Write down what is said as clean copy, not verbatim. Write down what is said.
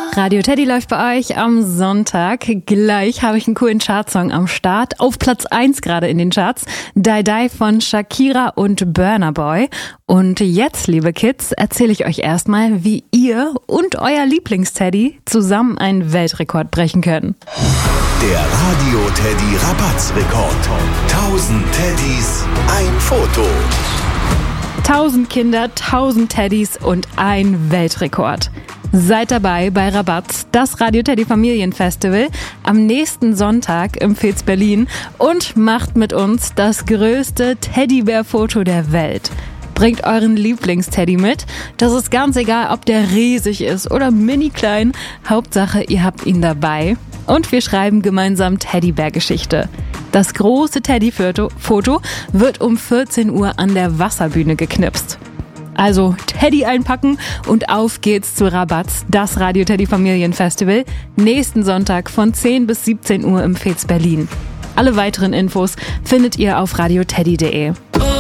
Radio Teddy läuft bei euch am Sonntag. Gleich habe ich einen coolen Chartsong am Start. Auf Platz 1 gerade in den Charts. Die Die von Shakira und Burna Boy. Und jetzt, liebe Kids, erzähle ich euch erstmal, wie ihr und euer Lieblingsteddy zusammen einen Weltrekord brechen können. Der Radio Teddy Rabatzrekord. 1000 Teddys, ein Foto. 1000 Kinder, 1000 Teddys und ein Weltrekord. Seid dabei bei Rabatz, das Radio Teddy Familienfestival, am nächsten Sonntag im Fez Berlin und macht mit uns das größte Teddybär-Foto der Welt. Bringt euren Lieblingsteddy mit. Das ist ganz egal, ob der riesig ist oder mini klein. Hauptsache, ihr habt ihn dabei. Und wir schreiben gemeinsam Teddybär-Geschichte. Das große Teddy-Foto wird um 14 Uhr an der Wasserbühne geknipst. Also Teddy einpacken und auf geht's zu Rabatz, das Radio Teddy Familienfestival, nächsten Sonntag von 10 bis 17 Uhr im Fez Berlin. Alle weiteren Infos findet ihr auf radioteddy.de.